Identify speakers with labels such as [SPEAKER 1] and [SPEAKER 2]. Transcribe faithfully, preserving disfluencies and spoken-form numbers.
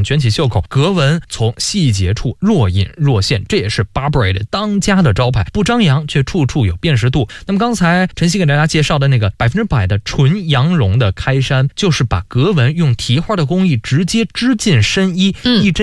[SPEAKER 1] 卷起袖口，格纹从细节处若隐若现，这也是 Burberry 的当家的招牌，不张扬却处处有辨识度。那么刚才晨曦给大家介绍的那个百分之百的纯羊绒的开衫，就是把格纹用提花的工艺直接织进深衣，
[SPEAKER 2] 嗯、
[SPEAKER 1] 一针